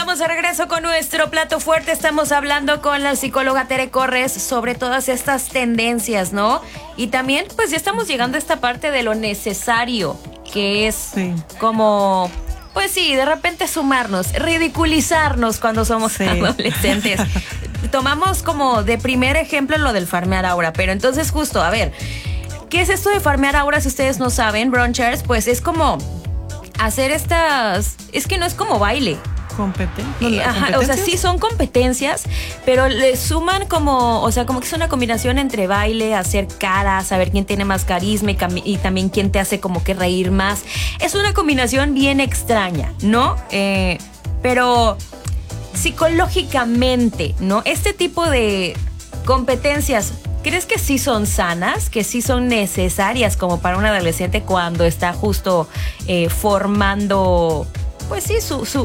Estamos de regreso con nuestro plato fuerte. Estamos hablando con la psicóloga Tere Corres sobre todas estas tendencias, ¿no? Y también, pues ya estamos llegando a esta parte de lo necesario, que es como, pues sí, de repente sumarnos, ridiculizarnos cuando somos adolescentes. Tomamos como de primer ejemplo lo del farmear aura, pero entonces justo, a ver, ¿qué es esto de farmear aura? Si ustedes no saben, brunchers, pues es como hacer estas, es que no es como baile. ¿Competencias? O sea, sí son competencias, pero le suman como, o sea, como que es una combinación entre baile, hacer caras, saber quién tiene más carisma y también quién te hace como que reír más. Es una combinación bien extraña, ¿no? Pero psicológicamente, ¿no? Este tipo de competencias, ¿crees que sí son sanas? ¿Que sí son necesarias como para un adolescente cuando está justo formando, pues sí,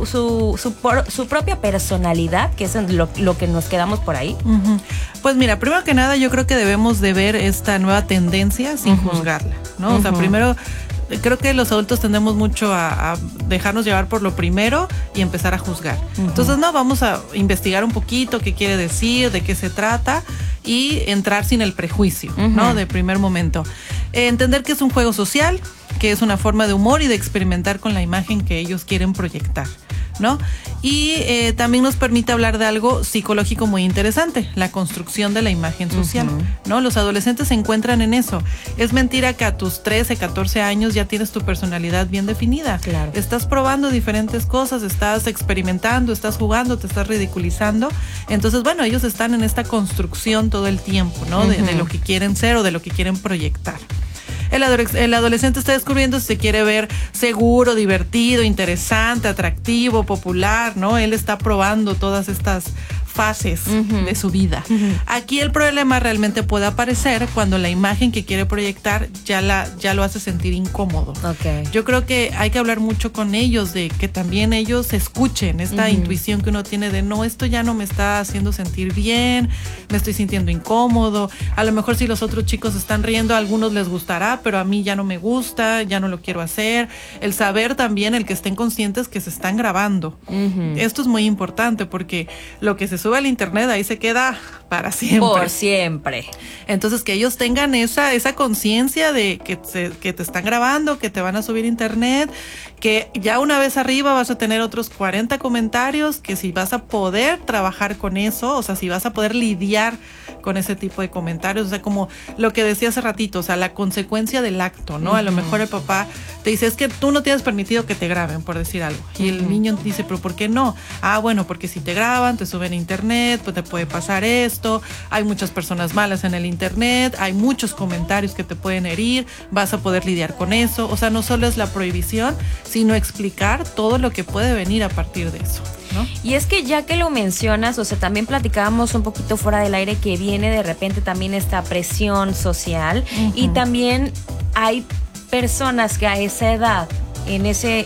su propia personalidad, que es lo que nos quedamos por ahí? Uh-huh. Pues mira, primero que nada yo creo que debemos de ver esta nueva tendencia sin juzgarla, ¿no? O sea, primero creo que los adultos tendemos mucho a dejarnos llevar por lo primero y empezar a juzgar. Entonces, no, vamos a investigar un poquito qué quiere decir, de qué se trata y entrar sin el prejuicio, ¿no? De primer momento. Entender que es un juego social, que es una forma de humor y de experimentar con la imagen que ellos quieren proyectar, ¿no? Y también nos permite hablar de algo psicológico muy interesante, la construcción de la imagen social, ¿no? Los adolescentes se encuentran en eso. Es mentira que a tus 13, 14 años ya tienes tu personalidad bien definida. Claro. Estás probando diferentes cosas, estás experimentando, estás jugando, te estás ridiculizando. Entonces, bueno, ellos están en esta construcción todo el tiempo, ¿no? De lo que quieren ser o de lo que quieren proyectar. El adolescente está descubriendo si se quiere ver seguro, divertido, interesante, atractivo, popular, ¿no? Él está probando todas estas fases de su vida. Aquí el problema realmente puede aparecer cuando la imagen que quiere proyectar ya lo hace sentir incómodo. Okay. Yo creo que hay que hablar mucho con ellos de que también ellos escuchen esta intuición que uno tiene de no, esto ya no me está haciendo sentir bien, me estoy sintiendo incómodo. A lo mejor si los otros chicos están riendo, a algunos les gustará, pero a mí ya no me gusta, ya no lo quiero hacer. El saber también, el que estén conscientes que se están grabando. Esto es muy importante porque lo que se sube al internet ahí se queda para siempre. Por siempre. Entonces que ellos tengan esa conciencia de que te están grabando, que te van a subir a internet, que ya una vez arriba vas a tener otros 40 comentarios, que si vas a poder trabajar con eso, o sea, si vas a poder lidiar con ese tipo de comentarios, o sea, como lo que decía hace ratito, o sea, la consecuencia del acto, ¿no? A lo mejor el papá te dice, es que tú no tienes permitido que te graben, por decir algo. Y el niño dice, pero ¿por qué no? Ah, bueno, porque si te graban, te suben a internet, pues te puede pasar esto, hay muchas personas malas en el internet, hay muchos comentarios que te pueden herir, vas a poder lidiar con eso. O sea, no solo es la prohibición, sino explicar todo lo que puede venir a partir de eso, ¿no? Y es que ya que lo mencionas, o sea, también platicábamos un poquito fuera del aire que viene de repente también esta presión social y también hay personas que a esa edad, en esa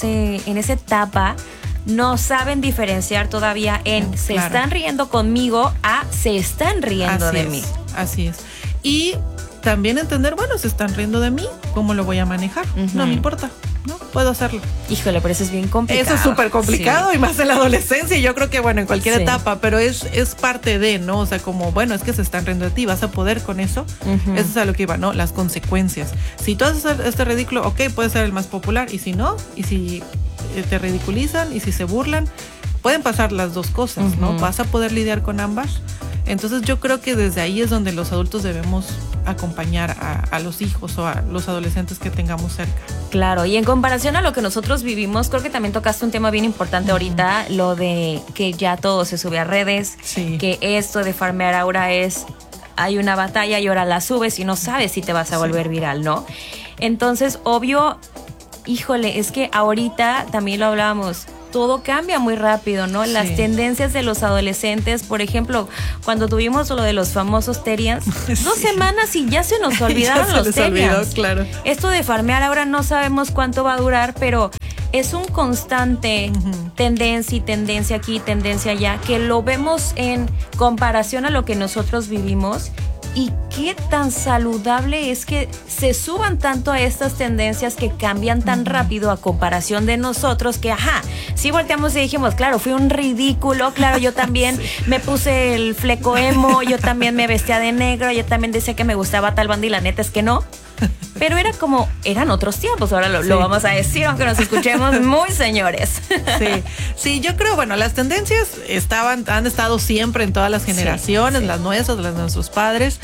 etapa, no saben diferenciar todavía en se están riendo conmigo a se están riendo de mí. Así es. Y también entender, bueno, se están riendo de mí, ¿cómo lo voy a manejar? No me importa, ¿no? Puedo hacerlo. Híjole, pero eso es bien complicado. Eso es súper complicado y más en la adolescencia. Yo creo que, bueno, en cualquier etapa, pero es parte de, ¿no? O sea, como, bueno, es que se están riendo de ti, ¿vas a poder con eso? Eso es a lo que iba, ¿no? Las consecuencias. Si tú haces este ridículo, ok, puede ser el más popular, y si no, y si te ridiculizan, y si se burlan, pueden pasar las dos cosas, ¿no? ¿Vas a poder lidiar con ambas? Entonces yo creo que desde ahí es donde los adultos debemos acompañar a los hijos o a los adolescentes que tengamos cerca. Claro, y en comparación a lo que nosotros vivimos, creo que también tocaste un tema bien importante ahorita, lo de que ya todo se sube a redes, que esto de farmear aura hay una batalla y ahora la subes y no sabes si te vas a volver viral, ¿no? Entonces, obvio, híjole, es que ahorita también lo hablábamos, todo cambia muy rápido, ¿no? Las tendencias de los adolescentes, por ejemplo, cuando tuvimos lo de los famosos Terians, 2 semanas y ya se nos olvidaron los Terians. Claro. Esto de farmear ahora no sabemos cuánto va a durar, pero es un constante tendencia y tendencia aquí, tendencia allá, que lo vemos en comparación a lo que nosotros vivimos. y qué tan saludable es que se suban tanto a estas tendencias que cambian tan rápido a comparación de nosotros que, sí volteamos y dijimos, claro, fui un ridículo, claro, yo también me puse el fleco emo, yo también me vestía de negro, yo también decía que me gustaba tal banda y la neta es que no. Pero eran otros tiempos, ahora lo vamos a decir, aunque nos escuchemos muy señores. Sí, yo creo, bueno, las tendencias han estado siempre en todas las generaciones, las nuestras, las de nuestros padres.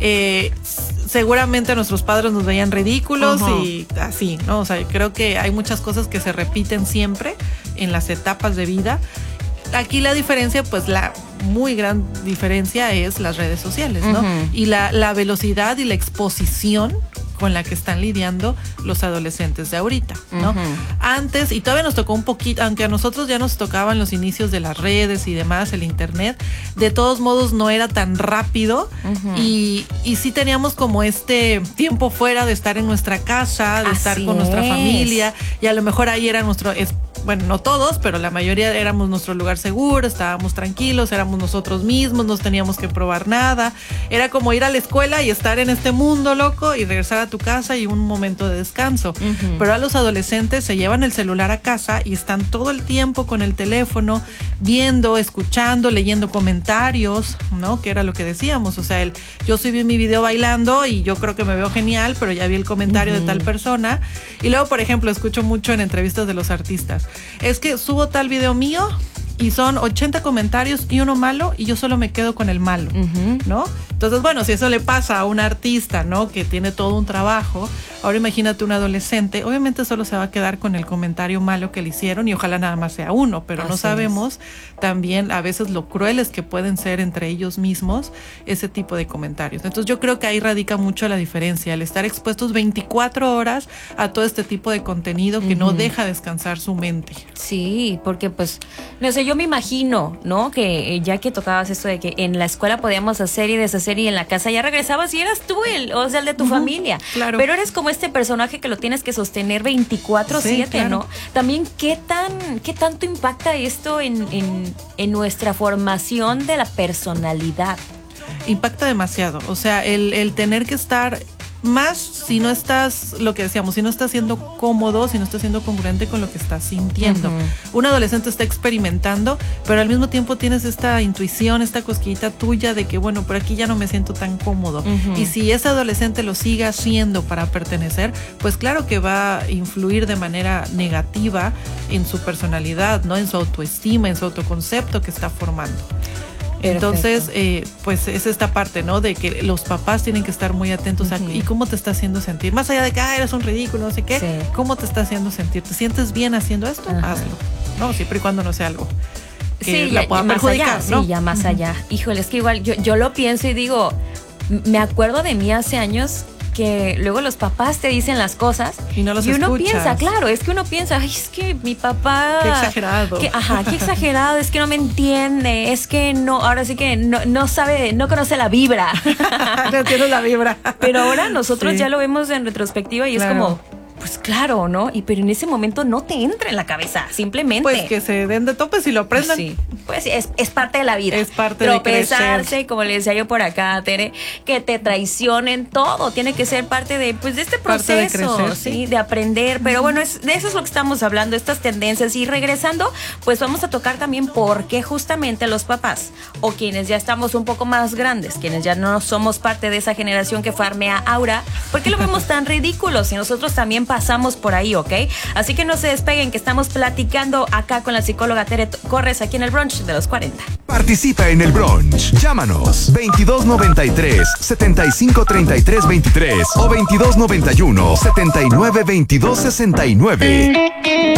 Seguramente nuestros padres nos veían ridículos y así, ¿no? O sea, creo que hay muchas cosas que se repiten siempre en las etapas de vida. Aquí la diferencia, pues la muy gran diferencia es las redes sociales, ¿no? Y la velocidad y la exposición con la que están lidiando los adolescentes de ahorita, ¿no? Antes, y todavía nos tocó un poquito, aunque a nosotros ya nos tocaban los inicios de las redes y demás, el internet, de todos modos no era tan rápido y sí teníamos como este tiempo fuera de estar en nuestra casa, de estar con nuestra familia, y a lo mejor ahí era bueno, no todos, pero la mayoría éramos nuestro lugar seguro, estábamos tranquilos, éramos nosotros mismos, no teníamos que probar nada. Era como ir a la escuela y estar en este mundo loco y regresar a tu casa y un momento de descanso. Pero a los adolescentes se llevan el celular a casa y están todo el tiempo con el teléfono, viendo, escuchando, leyendo comentarios, ¿no? Que era lo que decíamos. O sea, yo subí mi video bailando y yo creo que me veo genial, pero ya vi el comentario de tal persona. Y luego, por ejemplo, escucho mucho en entrevistas de los artistas. Es que subo tal video mío y son 80 comentarios y uno malo y yo solo me quedo con el malo, ¿no? Entonces, bueno, si eso le pasa a un artista, ¿no? Que tiene todo un trabajo, ahora imagínate un adolescente, obviamente solo se va a quedar con el comentario malo que le hicieron y ojalá nada más sea uno, pero no sabemos también a veces lo crueles que pueden ser entre ellos mismos ese tipo de comentarios. Entonces yo creo que ahí radica mucho la diferencia, el estar expuestos 24 horas a todo este tipo de contenido que no deja descansar su mente. Sí, porque pues, no sé, yo me imagino, ¿no? Que ya que tocabas esto de que en la escuela podíamos hacer y deshacer y en la casa ya regresabas y eras tú el de tu familia. Claro. Pero eres como este personaje que lo tienes que sostener 24/7, claro. ¿No? También, ¿qué tanto impacta esto en nuestra formación de la personalidad? Impacta demasiado. O sea, el tener que estar más si no estás, lo que decíamos, si no estás siendo cómodo, si no estás siendo congruente con lo que estás sintiendo. Un adolescente está experimentando, pero al mismo tiempo tienes esta intuición, esta cosquillita tuya de que, bueno, por aquí ya no me siento tan cómodo. Y si ese adolescente lo sigue haciendo para pertenecer, pues claro que va a influir de manera negativa en su personalidad, ¿no? En su autoestima, en su autoconcepto que está formando. Entonces, pues es esta parte, ¿no? De que los papás tienen que estar muy atentos a ¿y cómo te está haciendo sentir? Más allá de que, eres un ridículo, no sé qué, ¿cómo te está haciendo sentir? ¿Te sientes bien haciendo esto? Hazlo, ¿no? Siempre y cuando no sea algo que la pueda perjudicar, ¿no? Sí, ya más allá. Híjole, es que igual yo lo pienso y digo, me acuerdo de mí hace años que luego los papás te dicen las cosas y no los uno escuchas. Piensa, claro, es que uno piensa, ay, es que mi papá... Qué exagerado. Qué exagerado, es que no me entiende, es que no, ahora sí que no sabe, no conoce la vibra. No entiendo la vibra. Pero ahora nosotros ya lo vemos en retrospectiva y es como... Pues claro, ¿no? Pero en ese momento no te entra en la cabeza, simplemente. Pues que se den de topes y lo aprendan. Sí, pues es parte de la vida. Es parte de crecer. Tropezarse, como le decía yo por acá, Tere, que te traicionen, todo tiene que ser parte de este proceso, de crecer, ¿sí? De aprender. Pero bueno, de eso es lo que estamos hablando, estas tendencias. Y regresando, pues vamos a tocar también por qué justamente los papás, o quienes ya estamos un poco más grandes, quienes ya no somos parte de esa generación que farmea Aura, ¿por qué lo vemos tan ridículo si nosotros también pasamos por ahí, ¿ok? Así que no se despeguen, que estamos platicando acá con la psicóloga Tere Corres aquí en el brunch de los 40. Participa en el brunch. Llámanos 2293-7533-23 o 2291-792269.